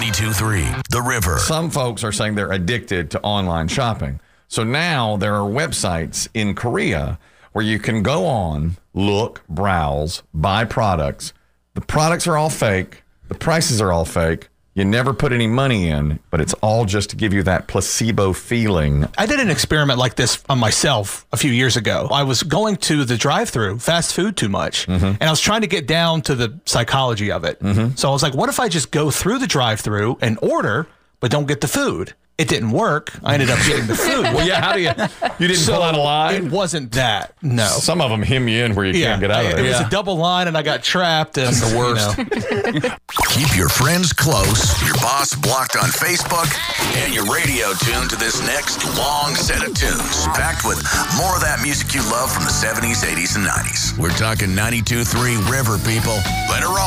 92.3 The River. Some folks are saying they're addicted to online shopping. So now there are websites in Korea where you can go on, look, browse, buy products. The products are all fake. The prices are all fake. You never put any money in, but it's all just to give you that placebo feeling. I did an experiment like this on myself a few years ago. I was going to the drive-thru, fast food too much, and I was trying to get down to the psychology of it. So I was like, what if I just go through the drive-thru and order, but don't get the food? It didn't work. I ended up getting the food. Well, yeah, how do you didn't pull out a line? It wasn't that, no. Some of them hem you in where you can't get out of it. It was a double line and I got trapped. And that's the worst. Keep your friends close, your boss blocked on Facebook, and your radio tuned to this next long set of tunes, packed with more of that music you love from the 70s, 80s, and 90s. We're talking 92.3 River, people. Let her roll.